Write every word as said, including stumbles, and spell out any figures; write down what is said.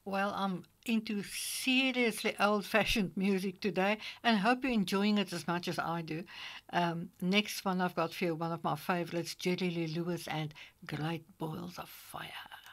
Well, I'm into seriously old fashioned music today and hope you're enjoying it as much as I do. Um, next one I've got for you, one of my favorites, Jerry Lee Lewis and Great Boils of Fire.